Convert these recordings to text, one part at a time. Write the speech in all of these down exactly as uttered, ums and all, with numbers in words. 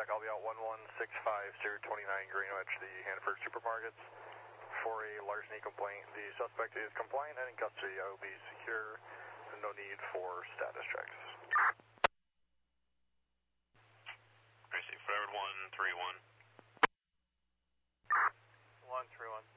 back. I'll be out one one six five zero two nine Greenwich, the Hanford Supermarkets, for a larceny complaint. The suspect is compliant and in custody. I will be secure and no need for status checks. I see. Forward one three one. one three one.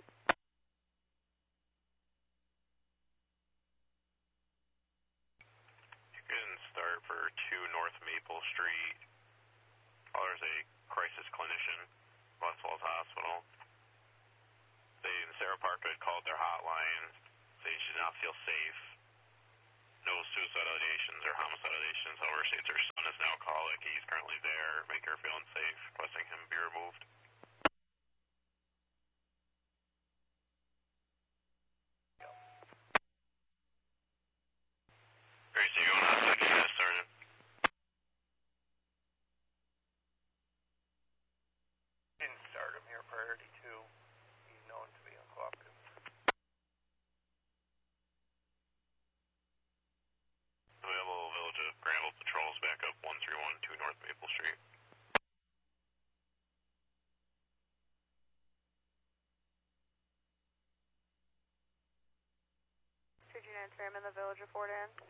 You can start for two North Maple Street. Oh, there's a crisis clinician, West Falls Hospital. They in Sarah Park had called their hotline, saying she did not feel safe. No suicidal ideations or homicidal ideations. However, states her son is now alcoholic. He's currently there, making her feel unsafe, requesting him be removed. Great, so you going on second unit, Sergeant? Didn't start him here, priority two. He's known to be uncooperative. Available Village of Granville patrols back up one three one two North Maple Street. two two nine three, I'm in the Village of Fort Anne.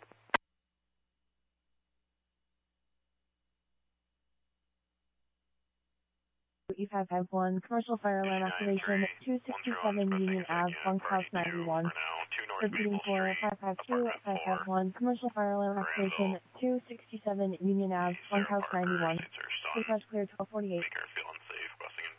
E five five one, commercial fire alarm activation, two sixty-seven Union Ave, Bunkhouse ninety-one. Repeating for five five two, five five one, commercial fire alarm activation, two sixty-seven Union Ave, Bunkhouse ninety-one. Dispatch clear twelve forty-eight. Make her feel unsafe, requesting